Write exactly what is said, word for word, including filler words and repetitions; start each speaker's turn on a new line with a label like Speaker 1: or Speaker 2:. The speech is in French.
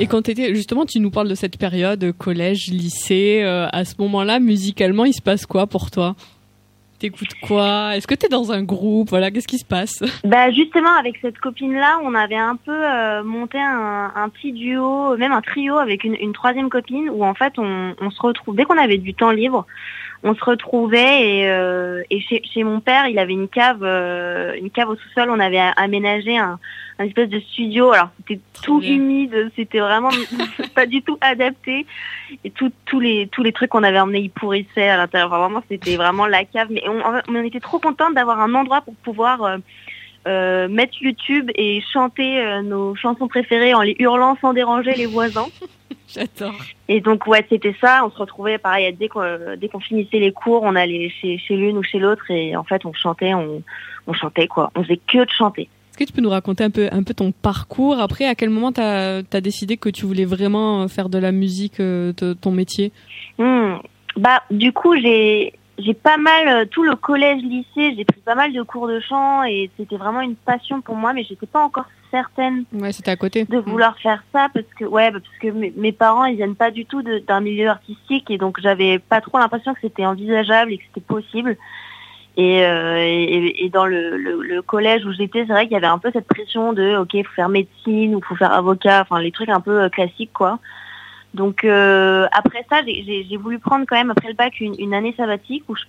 Speaker 1: Et quand t'étais, justement, tu nous parles de cette période, collège, lycée, euh, à ce moment-là, musicalement, il se passe quoi pour toi? T'écoutes quoi? Est-ce que t'es dans un groupe? Voilà, qu'est-ce qui se passe?
Speaker 2: Bah justement, avec cette copine-là, on avait un peu euh, monté un, un petit duo, même un trio avec une, une troisième copine, où en fait on, on se retrouve, dès qu'on avait du temps libre, on se retrouvait et, euh, et chez, chez mon père, il avait une cave, euh, une cave au sous-sol. On avait aménagé un, un espèce de studio. Alors c'était tout
Speaker 1: bien.
Speaker 2: humide, c'était vraiment pas du tout adapté. Et tout, tous les tous les trucs qu'on avait emmenés, ils pourrissaient à l'intérieur. Enfin, vraiment, c'était vraiment la cave. Mais on, on était trop contents d'avoir un endroit pour pouvoir euh, euh, mettre YouTube et chanter euh, nos chansons préférées en les hurlant sans déranger les voisins.
Speaker 1: J'adore.
Speaker 2: Et donc ouais, c'était ça. On se retrouvait pareil dès qu'on dès qu'on finissait les cours, on allait chez chez l'une ou chez l'autre et en fait on chantait, on on chantait quoi. On faisait que de chanter.
Speaker 1: Est-ce que tu peux nous raconter un peu un peu ton parcours? Après, à quel moment t'as t'as décidé que tu voulais vraiment faire de la musique, euh, de, ton métier?
Speaker 2: Mmh. Bah du coup j'ai j'ai pas mal tout le collège lycée, j'ai pris pas mal de cours de chant et c'était vraiment une passion pour moi, mais j'étais pas encore certaine.
Speaker 1: Ouais, c'était à côté.
Speaker 2: De vouloir mmh. faire ça parce que ouais, parce que mes, mes parents ils viennent pas du tout de, d'un milieu artistique et donc j'avais pas trop l'impression que c'était envisageable et que c'était possible. Et, euh, et, et dans le, le, le collège où j'étais, c'est vrai qu'il y avait un peu cette pression de ok, faut faire médecine ou faut faire avocat, enfin les trucs un peu classiques quoi. Donc euh, après ça, j'ai, j'ai, j'ai voulu prendre quand même après le bac une, une année sabbatique où je